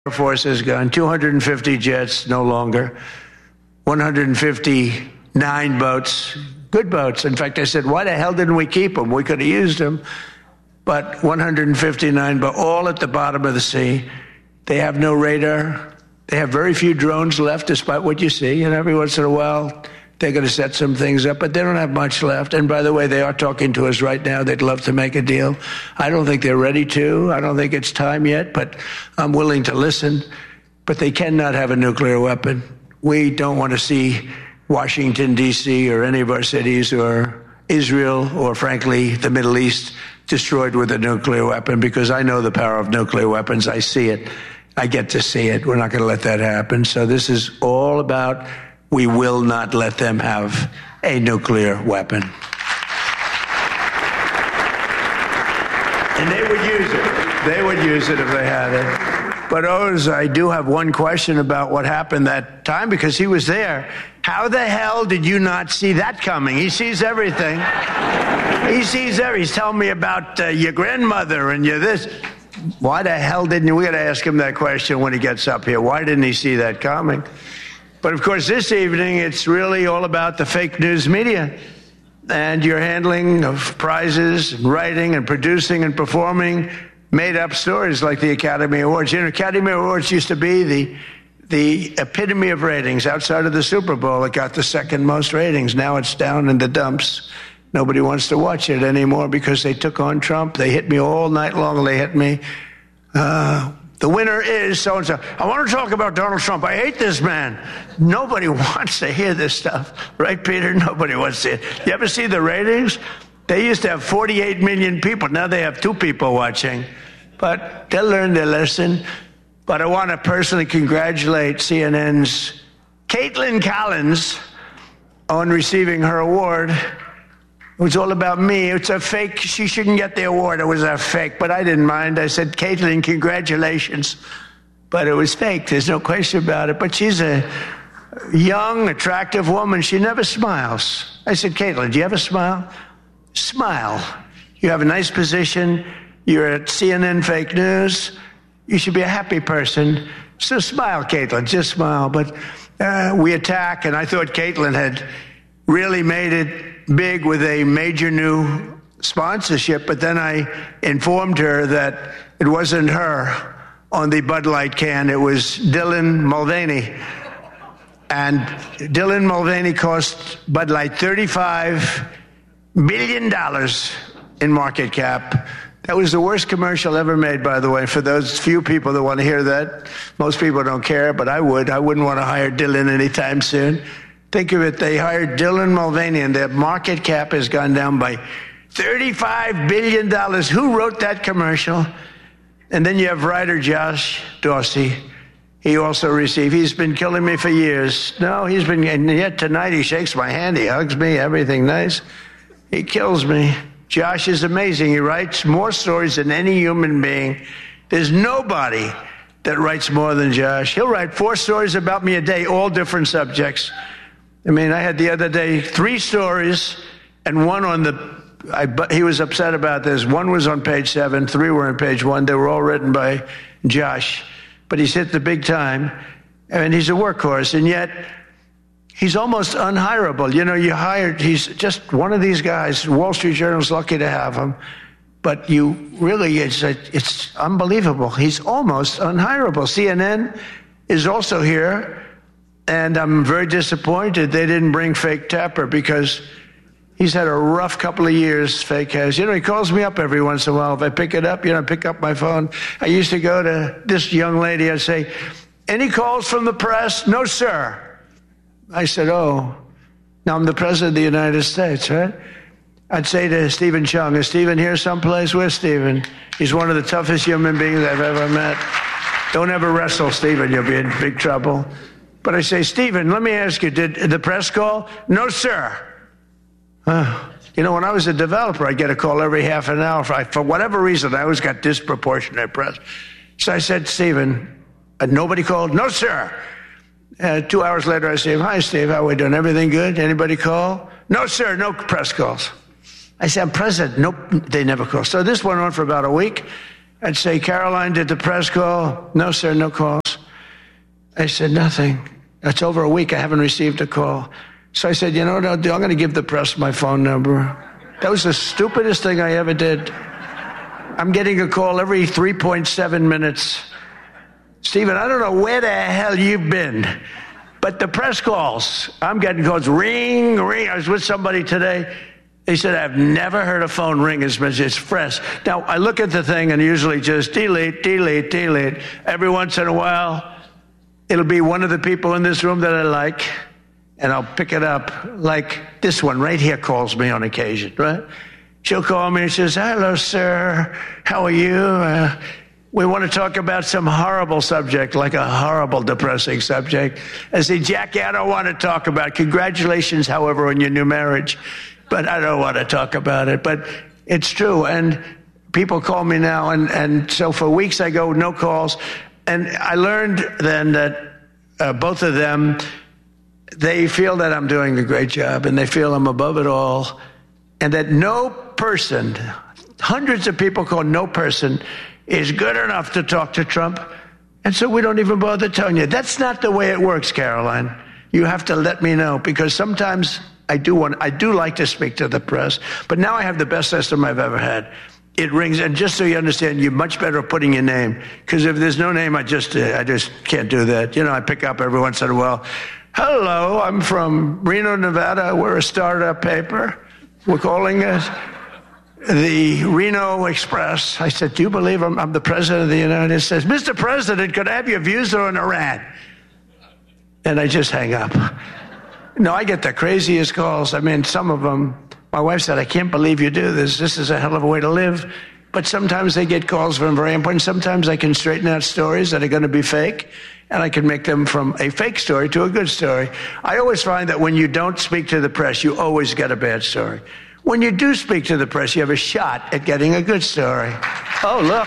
Air Force is gone. 250 jets, no longer. 159 boats, good boats. In fact, I said, why the hell didn't we keep them? We could have used them. But 159, but all at the bottom of the sea. They have no radar. They have very few drones left, despite what you see. And every once in a while, they're going to set some things up, but they don't have much left. And by the way, they are talking to us right now. They'd love to make a deal. I don't think they're ready to. I don't think it's time yet, but I'm willing to listen. But they cannot have a nuclear weapon. We don't want to see Washington, D.C., or any of our cities, or Israel, or frankly, the Middle East, destroyed with a nuclear weapon, because I know the power of nuclear weapons. I see it. I get to see it. We're not going to let that happen. So this is all about, we will not let them have a nuclear weapon. And they would use it. They would use it if they had it. But Oz, I do have one question about what happened that time, because he was there. How the hell did you not see that coming? He sees everything. He sees everything. He's telling me about your grandmother and your this. Why the hell didn't you? We got to ask him that question when he gets up here. Why didn't he see that coming? But of course, this evening, it's really all about the fake news media and your handling of prizes and writing and producing and performing made-up stories like the Academy Awards. You know, Academy Awards used to be the epitome of ratings. Outside of the Super Bowl, it got the second most ratings. Now it's down in the dumps. Nobody wants to watch it anymore because they took on Trump. They hit me all night long. They hit me. The winner is so-and-so. I want to talk about Donald Trump. I hate this man. Nobody wants to hear this stuff. Right, Peter? Nobody wants to hear it. You ever see the ratings? They used to have 48 million people. Now they have 2 people watching. But they'll learn their lesson. But I want to personally congratulate CNN's Caitlin Collins on receiving her award. It was all about me. It's a fake. She shouldn't get the award. It was a fake. But I didn't mind. I said, Caitlin, congratulations. But it was fake. There's no question about it. But she's a young, attractive woman. She never smiles. I said, Caitlin, do you have a smile? Smile. You have a nice position. You're at CNN Fake News. You should be a happy person. So smile, Caitlin. Just smile. But we attack, and I thought Caitlin had really made it big with a major new sponsorship, but then I informed her that it wasn't her on the Bud Light can. It was Dylan Mulvaney. And Dylan Mulvaney cost Bud Light $35 billion in market cap. That was the worst commercial ever made, by the way, for those few people that want to hear that. Most people don't care, but I would. I wouldn't want to hire Dylan anytime soon. Think of it, they hired Dylan Mulvaney, and their market cap has gone down by $35 billion. Who wrote that commercial? And then you have writer Josh Dorsey. He also received, he's been killing me for years. No, and yet tonight he shakes my hand, he hugs me, everything nice. He kills me. Josh is amazing. He writes more stories than any human being. There's nobody that writes more than Josh. He'll write 4 stories about me a day, all different subjects. I mean, I had the other day 3 stories, and one on he was upset about this. 1 was on page 7, 3 were on page 1. They were all written by Josh. But he's hit the big time, and he's a workhorse, and yet he's almost unhireable. You know, he's just one of these guys. Wall Street Journal's lucky to have him. But it's unbelievable. He's almost unhireable. CNN is also here. And I'm very disappointed they didn't bring Fake Tapper, because he's had a rough couple of years, Fake has. You know, he calls me up every once in a while. If I pick it up, pick up my phone. I used to go to this young lady. I'd say, any calls from the press? No, sir. I said, oh, now I'm the president of the United States, right? I'd say to Stephen Chung, is Stephen here someplace? Where's Stephen? He's one of the toughest human beings I've ever met. Don't ever wrestle Stephen. You'll be in big trouble. But I say, Stephen, let me ask you, did the press call? No, sir. You know, when I was a developer, I'd get a call every half an hour. For whatever reason, I always got disproportionate press. So I said, Stephen, nobody called? No, sir. 2 hours later, I say, hi, Steve, how are we doing? Everything good? Anybody call? No, sir, no press calls. I said, I'm president. Nope, they never call. So this went on for about a week. I'd say, Caroline, did the press call? No, sir, no calls. I said, nothing. It's over a week. I haven't received a call. So I said, you know what I'll do? I'm going to give the press my phone number. That was the stupidest thing I ever did. I'm getting a call every 3.7 minutes. Stephen, I don't know where the hell you've been, but the press calls, I'm getting calls, ring, ring. I was with somebody today. They said, I've never heard a phone ring as much as fresh. Now, I look at the thing and usually just delete, delete, delete. Every once in a while, it'll be one of the people in this room that I like, and I'll pick it up. Like this one right here calls me on occasion, right? She'll call me and she says, hello, sir. How are you? We want to talk about some horrible subject, like a horrible, depressing subject. I say, Jackie, I don't want to talk about it. Congratulations, however, on your new marriage. But I don't want to talk about it. But it's true. And people call me now. And so for weeks I go, no calls. And I learned then that both of them, they feel that I'm doing a great job. And they feel I'm above it all. And that no person, hundreds of people call no person, is good enough to talk to Trump. And so we don't even bother telling you. That's not the way it works, Caroline. You have to let me know, because sometimes I do like to speak to the press, but now I have the best system I've ever had. It rings, and just so you understand, you're much better at putting your name, because if there's no name, I just can't do that. You know, I pick up every once in a while. Hello, I'm from Reno, Nevada. We're a startup paper. We're calling it the Reno Express. I said, do you believe I'm the president of the United States? Mr. President, could I have your views on Iran? And I just hang up. No, I get the craziest calls. I mean, some of them, my wife said, I can't believe you do this. This is a hell of a way to live. But sometimes they get calls from very important. Sometimes I can straighten out stories that are going to be fake, and I can make them from a fake story to a good story. I always find that when you don't speak to the press, you always get a bad story. When you do speak to the press, you have a shot at getting a good story. Oh, look.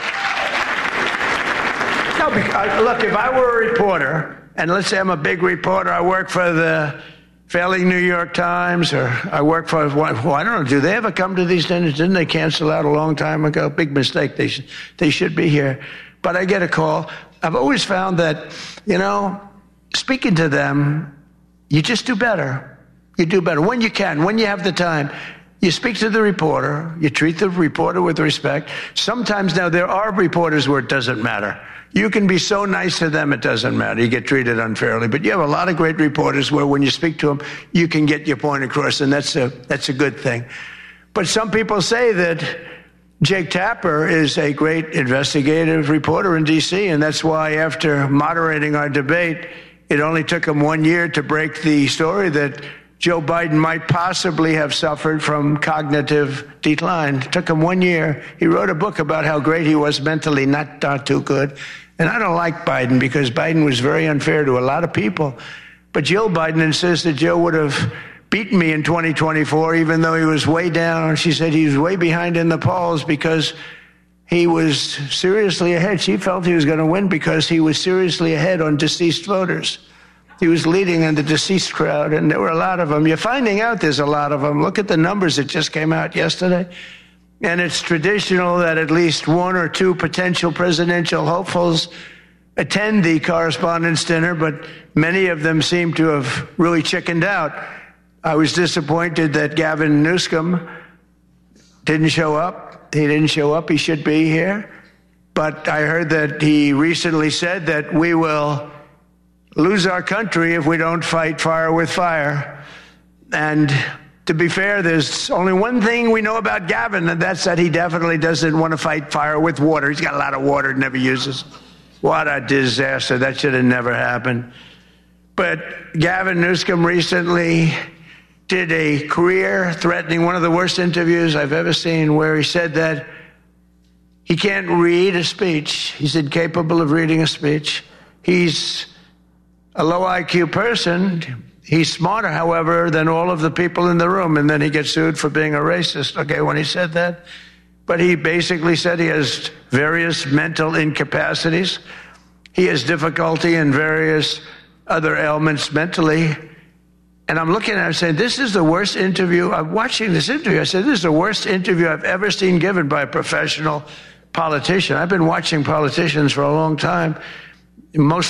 No, look, if I were a reporter, and let's say I'm a big reporter, I work for the failing New York Times, or I work for, well, I don't know, do they ever come to these dinners? Didn't they cancel out a long time ago? Big mistake. They should be here. But I get a call. I've always found that, you know, speaking to them, you just do better. You do better when you can, when you have the time. You speak to the reporter. You treat the reporter with respect. Sometimes now there are reporters where it doesn't matter. You can be so nice to them, it doesn't matter. You get treated unfairly. But you have a lot of great reporters where when you speak to them, you can get your point across, and that's a good thing. But some people say that Jake Tapper is a great investigative reporter in D.C., and that's why after moderating our debate, it only took him 1 year to break the story that Joe Biden might possibly have suffered from cognitive decline. It took him 1 year. He wrote a book about how great he was mentally, not too good. And I don't like Biden because Biden was very unfair to a lot of people. But Jill Biden insists that Joe would have beaten me in 2024, even though he was way down. She said he was way behind in the polls because he was seriously ahead. She felt he was going to win because he was seriously ahead on deceased voters. He was leading in the deceased crowd, and there were a lot of them. You're finding out there's a lot of them. Look at the numbers that just came out yesterday. And it's traditional that at least one or two potential presidential hopefuls attend the Correspondents' Dinner, but many of them seem to have really chickened out. I was disappointed that Gavin Newsom didn't show up. He didn't show up. He should be here. But I heard that he recently said that we will lose our country if we don't fight fire with fire. And to be fair, there's only one thing we know about Gavin, and that's that he definitely doesn't want to fight fire with water. He's got a lot of water he never uses. What a disaster. That should have never happened. But Gavin Newsom recently did a career-threatening, one of the worst interviews I've ever seen, where he said that he can't read a speech. He's incapable of reading a speech. He's a low IQ person. He's smarter, however, than all of the people in the room. And then he gets sued for being a racist, okay, when he said that. But he basically said he has various mental incapacities. He has difficulty in various other ailments mentally. And I'm looking at it and saying, this is the worst interview. I'm watching this interview. I said, this is the worst interview I've ever seen given by a professional politician. I've been watching politicians for a long time. Most